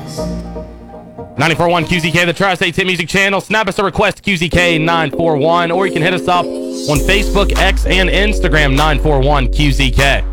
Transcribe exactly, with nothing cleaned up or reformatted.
ninety-four point one Q Z K, the Tri-State Hit Music Channel. Snap us a request, Q Z K nine four one, or you can hit us up on Facebook, X, and Instagram, nine four one Q Z K.